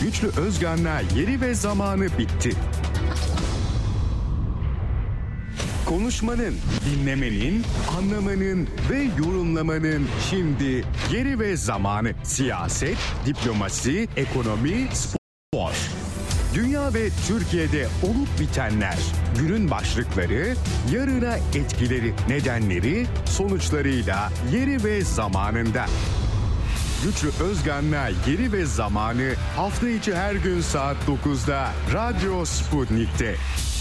Güçlü Özgan'la Yeri ve Zamanı bitti. Konuşmanın, dinlemenin, anlamanın ve yorumlamanın şimdi yeri ve zamanı. Siyaset, diplomasi, ekonomi, spor. Dünya ve Türkiye'de olup bitenler, günün başlıkları, yarına etkileri, nedenleri, sonuçlarıyla yeri ve zamanında. Güçlü Özgan'la Yeri ve Zamanı hafta içi her gün saat 9'da Radyo Sputnik'te.